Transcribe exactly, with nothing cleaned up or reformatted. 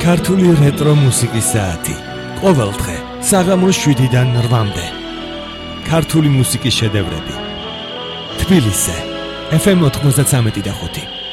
ქართული რეტრო მუსიკის საათი. ყოველდღე საღამოს შვიდიდან რვამდე. ქართული მუსიკის შედევრები. თბილისზე. ეფ ემ ოთხმოცდათვრამეტი და ხუთი.